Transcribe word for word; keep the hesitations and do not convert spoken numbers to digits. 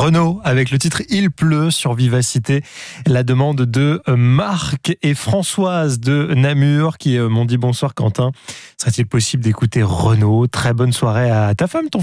Renaud avec le titre Il pleut sur Vivacité. La demande de Marc et Françoise de Namur qui m'ont dit bonsoir Quentin. Serait-il possible d'écouter Renaud? Très bonne soirée à ta femme, ton